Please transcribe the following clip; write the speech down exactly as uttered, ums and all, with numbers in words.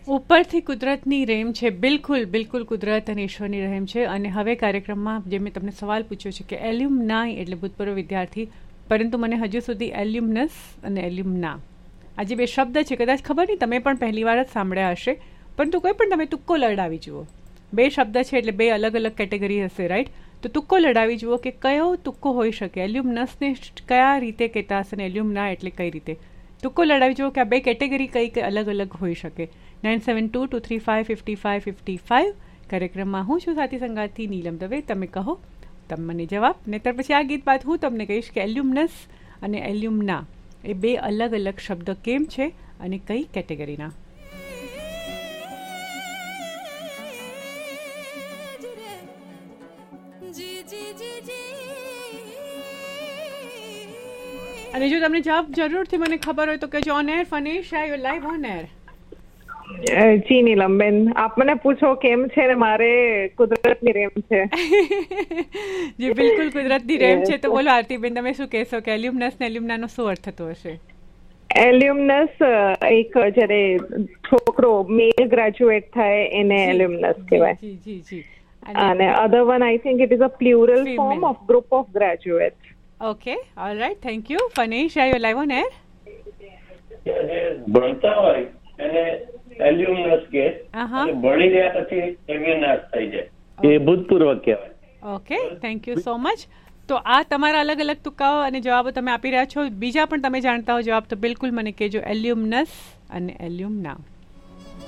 ઉપરથી કુદરતની રહેમ છે. બિલકુલ બિલકુલ કુદરત અને ઈશ્વરની રહેમ છે. અને હવે કાર્યક્રમમાં જે મેં તમને સવાલ પૂછ્યો છે કે એલ્યુમનાઈ એટલે ભૂતપૂર્વ વિદ્યાર્થી, પરંતુ મને હજુ સુધી એલ્યુમનસ અને એલ્યુમના આ જે બે શબ્દ છે કદાચ ખબર નહીં તમે પણ પહેલી વાર જ સાંભળ્યા હશે, પરંતુ કોઈ પણ તમે તુક્કો લડાવી જુઓ. બે શબ્દ છે એટલે બે અલગ અલગ કેટેગરી હશે, રાઈટ? તો તુક્કો લડાવી જુઓ કે કયો તુક્કો હોઈ શકે. એલ્યુમનસને કયા રીતે કહેતા હશે ને એલ્યુમના એટલે કઈ રીતે. તુક્કો લડાવી જુઓ કે આ બે કેટેગરી કઈ કઈ અલગ અલગ હોઈ શકે. Nine seven two two three five fifty five fifty five કાર્યક્રમમાં હું છું સાથી સંગાતથી નીલમ દવે. તમે કહો તમે મને જવાબ, નહીતર પછી આ ગીત બાદ હું તમને કહીશ કે એલ્યુમનસ અને એલ્યુમના એ બે અલગ અલગ શબ્દ કેમ છે અને કઈ કેટેગરીના. અને જો તમને જવાબ જરૂરથી મને ખબર હોય તો કહેજો. On air ફનીશ, are you live on air? જી નીલમબેન, આપ મને પૂછો કેમ છે ને મારે કુદરતની રેમ છે. જી બિલકુલ કુદરતની રેમ છે. તો બોલો આરતીબેન, તમે શું કહેશો કે એલ્યુમનસ ને એલ્યુમનાનો શું અર્થ થતો હશે? એલ્યુમનસ એક જ્યારે છોકરો મેલ ગ્રેજ્યુએટ થાય એને એલ્યુમનસ કહેવાય. જી જી જી. અને અધર one I think it is a plural form of group of graduates. Okay, all right, thank you. ફનીશ, are you live on air? ભણતા હોય એને એલ્યુમનસ કે ભણી રહ્યા પછી એલ્યુમનસ થઈ જાય, એ ભૂતપૂર્વ કહેવાય. Okay, thank you so much. તો આ તમારા અલગ અલગ તુક્કાઓ અને જવાબો તમે આપી રહ્યા છો. બીજા પણ તમે જાણતા હો જવાબ તો બિલકુલ મને કહેજો. એલ્યુમનસ અને એલ્યુમના.